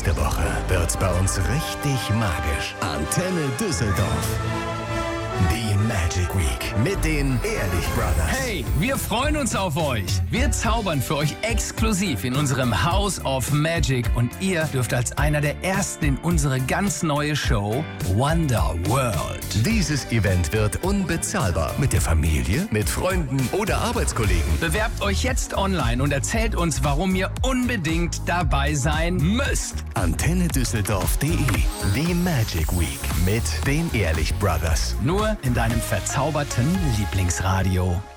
Nächste Woche wird's bei uns richtig magisch. Antenne Düsseldorf. Die Magic Week mit den Ehrlich Brothers. Hey, wir freuen uns auf euch. Wir zaubern für euch exklusiv in unserem House of Magic und ihr dürft als einer der ersten in unsere ganz neue Show Wonder World. Dieses Event wird unbezahlbar. Mit der Familie, mit Freunden oder Arbeitskollegen. Bewerbt euch jetzt online und erzählt uns, warum ihr unbedingt dabei sein müsst. AntenneDüsseldorf.de. Die Magic Week mit den Ehrlich Brothers. Nur in deinem verzauberten Lieblingsradio.